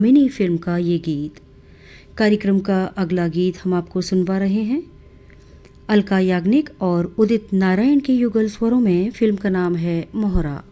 Mini film का ये गीत। कार्यक्रम का अगला गीत हम आपको सुनवा रहे हैं अलका याग्निक और उदित नारायण के युगल स्वरों में। फिल्म का नाम है मोहरा।